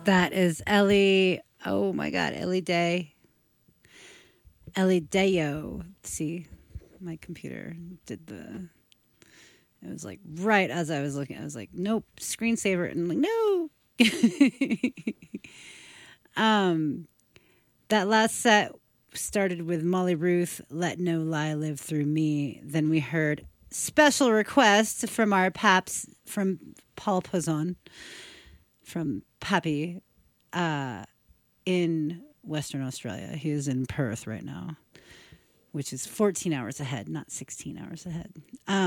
That is Ellie. Oh my God, Ellie Day. Ellie Dayo. See, my computer did the. It was like right as I was looking, I was like, nope, screensaver, and I'm like, no. That last set started with Molly Ruth, "Let No Lie Live Through Me." Then we heard special request from our paps, from Paul Pozzon, from Pappy, in Western Australia. He is in Perth right now, which is 14 hours ahead, not 16 hours ahead.